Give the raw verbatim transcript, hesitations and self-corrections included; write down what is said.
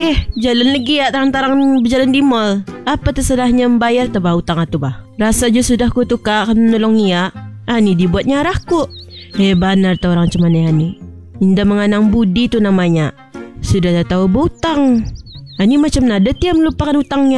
Eh, jalan lagi ya, tarang-tarang berjalan di mall. Apa tersalahnya membayar tebah hutang itu bah? Rasa je sudah ku tukar akan menolong ia. Ah, ni dibuat nyarah ku. Eh, benar tu orang cuman ni. Indah menganang budi tu namanya. Sudah dah tahu berhutang. Ah, ni macam nada tiap melupakan hutangnya.